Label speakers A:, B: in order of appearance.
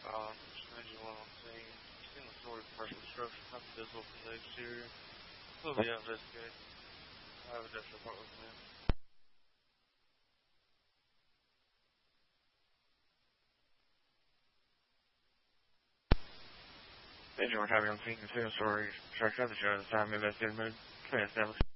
A: 91 on scene. Seen the story of commercial destruction, not visible from the exterior. Will be investigated. I have a death report with me. Anyone having on scene concealed story structure of the show at the time investigated mode. Can established.